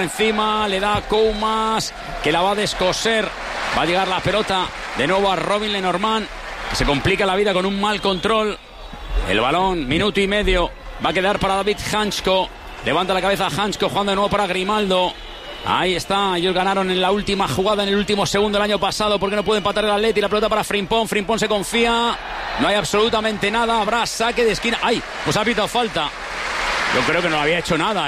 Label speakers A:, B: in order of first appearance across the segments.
A: encima, le da Koumas, que la va a descoser. Va a llegar la pelota de nuevo a Robin Lenormand. Se complica la vida con un mal control. El balón, minuto y medio. Va a quedar para David Hansko. Levanta la cabeza Hansko, jugando de nuevo para Grimaldo. Ahí está, ellos ganaron en la última jugada, en el último segundo el año pasado, porque no puede empatar el Atleti. La pelota para Frimpong, Frimpong se confía, no hay absolutamente nada, habrá saque de esquina. ¡Ay! Pues ha pitado falta. Yo creo que no había hecho nada,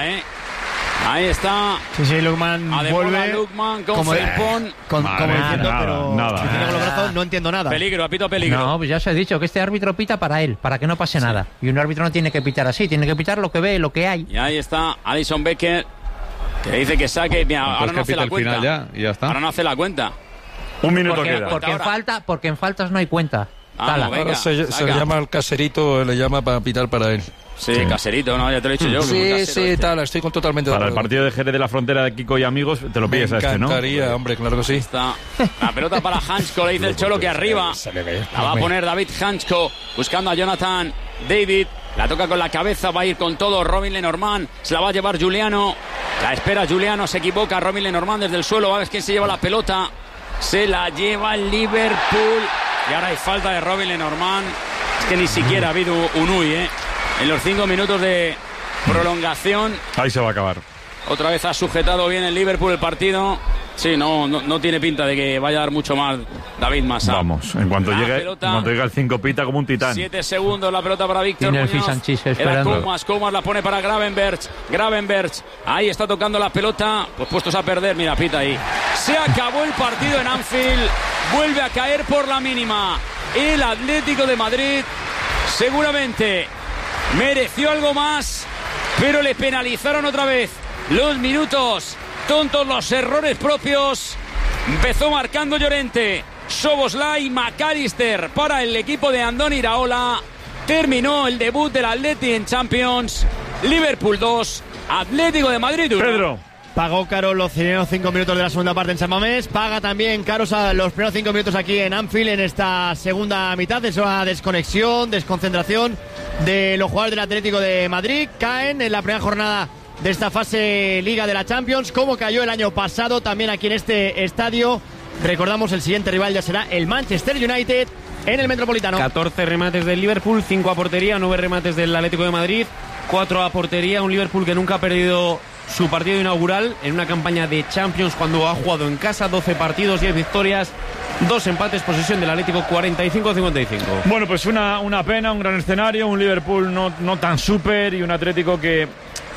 A: Ahí está.
B: Sí, Lukman vuelve.
A: Lukman con Frimpong.
B: Como diciendo,
C: nada,
B: pero
C: nada.
B: si tiene con los brazos, no entiendo nada.
A: Peligro, apito peligro.
D: No, pues ya os he dicho que este árbitro pita para él, para que no pase nada. Y un árbitro no tiene que pitar así, tiene que pitar lo que ve, lo que hay.
A: Y ahí está Alisson Becker, que dice que saque. Mira, ahora no hace la cuenta.
E: Ya está.
A: Ahora no hace la cuenta.
C: Un minuto queda.
D: Porque en faltas no hay cuenta.
A: Venga,
F: ahora se llama al caserito, le llama para pitar para él.
A: Sí, Caserito, ¿no? Ya te lo he dicho yo.
F: Sí, tal, estoy totalmente de
C: Para el
F: acuerdo.
C: partido de Jerez de la Frontera de Kiko y amigos, te lo pillas a este, ¿no?
F: Me encantaría, hombre, claro que sí.
A: Está la pelota para Hansko, le dice el Cholo que arriba. La va a poner David Hansko, buscando a Jonathan David. La toca con la cabeza, va a ir con todo Robin Lenormand. Se la va a llevar Giuliano. La espera Giuliano, se equivoca Robin Lenormand desde el suelo. A ver quién se lleva la pelota. Se la lleva el Liverpool. Y ahora hay falta de Robin Lenormand. Es que ni siquiera ha habido un Uy, En los 5 minutos de prolongación.
C: Ahí se va a acabar.
A: Otra vez ha sujetado bien el Liverpool el partido. Sí, no tiene pinta de que vaya a dar mucho más David Massa.
C: Vamos, en cuanto llegue el 5 pita como un titán.
A: 7 segundos la pelota para Víctor
D: Tiene el
A: Muñoz.
D: fish and cheese
A: Era
D: esperando.
A: Koumas la pone para Gravenberch. Ahí está tocando la pelota. Pues puestos a perder, mira, pita ahí. Se acabó el partido en Anfield. Vuelve a caer por la mínima el Atlético de Madrid. Seguramente mereció algo más, pero le penalizaron otra vez los minutos tontos, los errores propios. Empezó marcando Llorente, Szoboszlai, McAllister para el equipo de Andoni Iraola. Terminó el debut del Atleti en Champions. Liverpool 2, Atlético de Madrid 1.
C: Pedro.
B: Pagó caro los primeros 5 minutos de la segunda parte en San Mamés. Paga también caros a los primeros 5 minutos aquí en Anfield en esta segunda mitad. Es una desconexión, desconcentración de los jugadores del Atlético de Madrid. Caen en la primera jornada de esta fase Liga de la Champions, como cayó el año pasado también aquí en este estadio. Recordamos, el siguiente rival ya será el Manchester United en el Metropolitano.
G: 14 remates del Liverpool, 5 a portería, 9 remates del Atlético de Madrid, 4 a portería. Un Liverpool que nunca ha perdido su partido inaugural en una campaña de Champions cuando ha jugado en casa. 12 partidos, 10 victorias, 2 empates, posesión del Atlético 45-55.
C: Bueno, pues una pena, un gran escenario, un Liverpool no tan súper y un Atlético que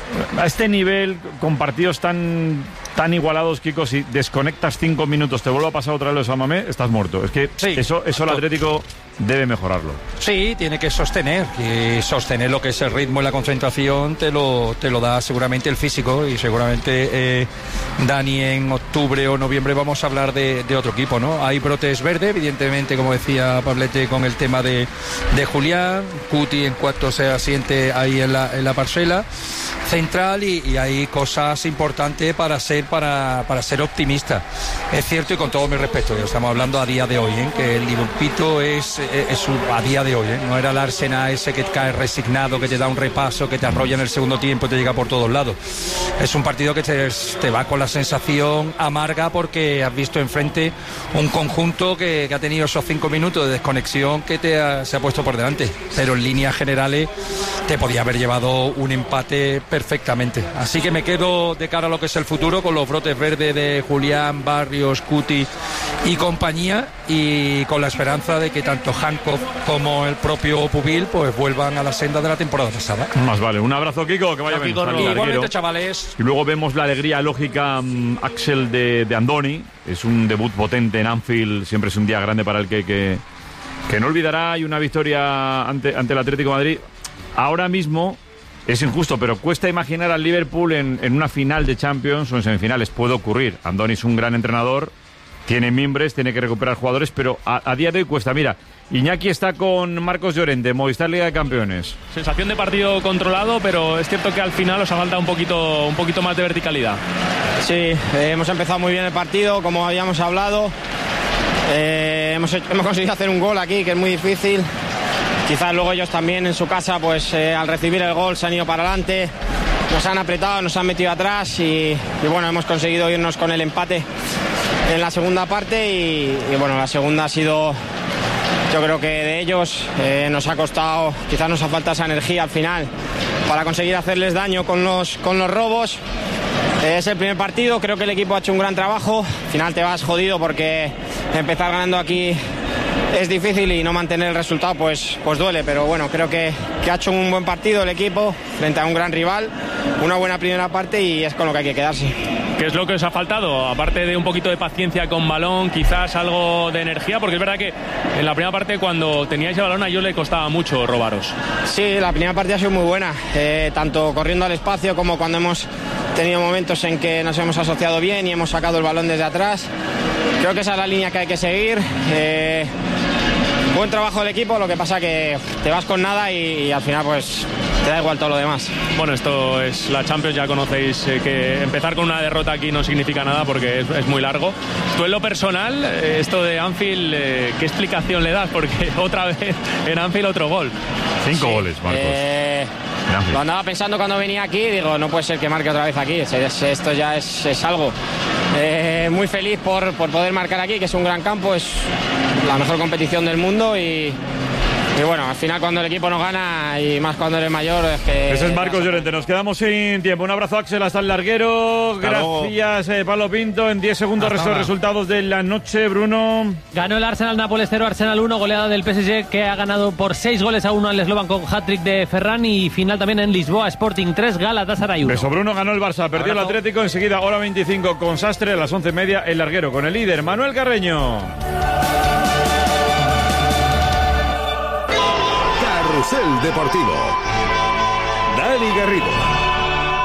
C: a este nivel, con partidos tan igualados, Kiko, si desconectas 5 minutos, te vuelve a pasar otra vez los Samamé, estás muerto. Es que
F: sí,
C: eso el Atlético debe mejorarlo.
F: Sí, tiene que sostener, y sostener lo que es el ritmo y la concentración te lo da seguramente el físico, y seguramente Dani, en octubre o noviembre vamos a hablar de otro equipo, ¿no? Hay brotes verdes, evidentemente, como decía Pablete, con el tema de Julián, Cuti en cuanto se asiente ahí en la parcela central, y hay cosas importantes para ser optimista. Es cierto, y con todo mi respeto, estamos hablando a día de hoy, que el Liverpool es a día de hoy, no era el Arsenal ese que cae resignado, que te da un repaso, que te arrolla en el segundo tiempo y te llega por todos lados. Es un partido que te va con la sensación amarga, porque has visto enfrente un conjunto que ha tenido esos 5 minutos de desconexión que se ha puesto por delante, pero en líneas generales te podía haber llevado un empate perfectamente. Así que me quedo de cara a lo que es el futuro con los brotes verdes de Julián, Barrios, Cuti y compañía, y con la esperanza de que tanto Hancock como el propio Pubil pues vuelvan a la senda de la temporada pasada.
C: Más vale. Un abrazo, Kiko, que vaya bien.
F: Igualmente, chavales.
C: Y luego vemos la alegría lógica, Axel, de Andoni. Es un debut potente en Anfield, siempre es un día grande para el que no olvidará. Hay una victoria ante el Atlético de Madrid. Ahora mismo es injusto, pero cuesta imaginar al Liverpool en una final de Champions o en semifinales. Puede ocurrir. Andoni es un gran entrenador, tiene mimbres, tiene que recuperar jugadores, pero a día de hoy cuesta. Mira, Iñaki está con Marcos Llorente, Movistar Liga de Campeones.
G: Sensación de partido controlado, pero es cierto que al final os ha faltado un poquito más de verticalidad.
H: Sí, hemos empezado muy bien el partido, como habíamos hablado. Hemos conseguido hacer un gol aquí, que es muy difícil. Quizás luego ellos también en su casa, pues al recibir el gol se han ido para adelante. nos han apretado, nos han metido atrás y bueno, hemos conseguido irnos con el empate en la segunda parte y bueno, la segunda ha sido, yo creo que de ellos, nos ha costado, quizás nos ha faltado esa energía al final para conseguir hacerles daño con los robos. Es el primer partido, creo que el equipo ha hecho un gran trabajo. Al final te vas jodido porque empezar ganando aquí es difícil y no mantener el resultado pues duele, pero bueno, creo que ha hecho un buen partido el equipo frente a un gran rival, una buena primera parte y es con lo que hay que quedarse.
E: ¿Qué es lo que os ha faltado? Aparte de un poquito de paciencia con balón, quizás algo de energía, porque es verdad que en la primera parte cuando teníais el balón a ellos le costaba mucho robaros.
H: Sí, la primera parte ha sido muy buena, tanto corriendo al espacio como cuando hemos tenido momentos en que nos hemos asociado bien y hemos sacado el balón desde atrás. Creo que esa es la línea que hay que seguir. Buen trabajo del equipo, lo que pasa que te vas con nada y al final pues te da igual todo lo demás.
E: Bueno, esto es la Champions, ya conocéis que empezar con una derrota aquí no significa nada porque es muy largo. Tú en lo personal, esto de Anfield, ¿qué explicación le das? Porque otra vez en Anfield otro gol.
C: 5 goles, Marcos.
H: Lo andaba pensando cuando venía aquí, digo, no puede ser que marque otra vez aquí, esto ya es algo. Muy feliz por poder marcar aquí, que es un gran campo, es la mejor competición del mundo y bueno, al final cuando el equipo no gana y más cuando eres mayor es que...
C: Ese es Marcos Llorente, nos quedamos sin tiempo. Un abrazo, Axel, hasta el larguero. Gracias, Pablo Pinto. En 10 segundos resto de resultados de la noche, Bruno.
I: Ganó el Arsenal Nápoles 0, Arsenal 1, goleada del PSG que ha ganado por 6-1 al Slovan con hat-trick de Ferran y final también en Lisboa, Sporting 3, Galatasaray 1.
C: Beso, Bruno, ganó el Barça, perdió el Atlético, enseguida hora 25 con Sastre, a las 11:30 el larguero con el líder Manuel Carreño.
J: Carrusel Deportivo. Dani Garrido.